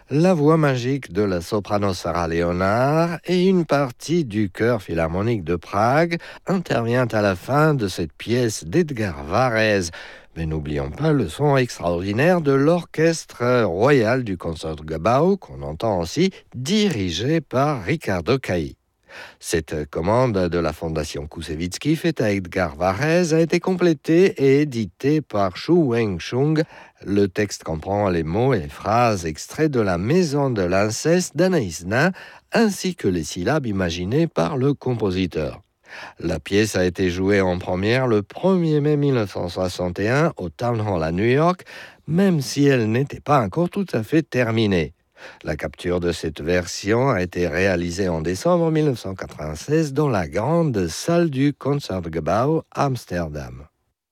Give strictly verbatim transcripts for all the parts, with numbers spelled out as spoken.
la voix magique de la soprano Sarah Leonard et une partie du chœur philharmonique de Prague intervient à la fin de cette pièce d'Edgar Varèse. Mais n'oublions pas le son extraordinaire de l'orchestre royal du Concertgebouw, qu'on entend aussi, dirigé par Riccardo Cailly. Cette commande de la Fondation Koussevitzky faite à Edgar Varèse a été complétée et éditée par Xu Wengchun. Le texte comprend les mots et les phrases extraits de La Maison de l'inceste d'Anaïs Nin, ainsi que les syllabes imaginées par le compositeur. La pièce a été jouée en première le premier mai mille neuf cent soixante et un au Town Hall à New York, même si elle n'était pas encore tout à fait terminée. La capture de cette version a été réalisée en décembre mille neuf cent quatre-vingt-seize dans la grande salle du Concertgebouw Amsterdam.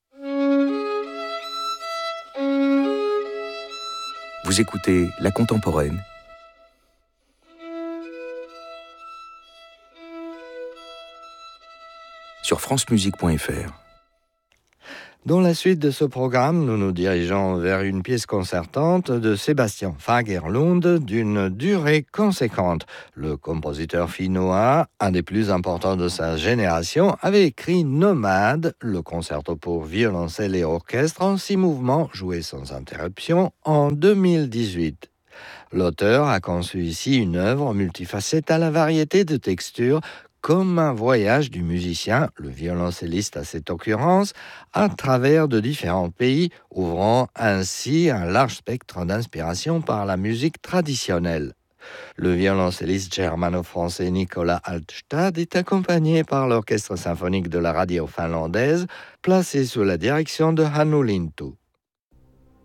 Vous écoutez La Contemporaine sur francemusique point f r. Dans la suite de ce programme, nous nous dirigeons vers une pièce concertante de Sébastien Fagerlund d'une durée conséquente. Le compositeur finnois, un des plus importants de sa génération, avait écrit Nomade, le concerto pour violoncelle et orchestre en six mouvements joués sans interruption en deux mille dix-huit. L'auteur a conçu ici une œuvre multifacette à la variété de textures, comme un voyage du musicien, le violoncelliste à cette occurrence, à travers de différents pays, ouvrant ainsi un large spectre d'inspiration par la musique traditionnelle. Le violoncelliste germano-français Nicolas Altstad est accompagné par l'orchestre symphonique de la radio finlandaise, placé sous la direction de Hannu Lintu.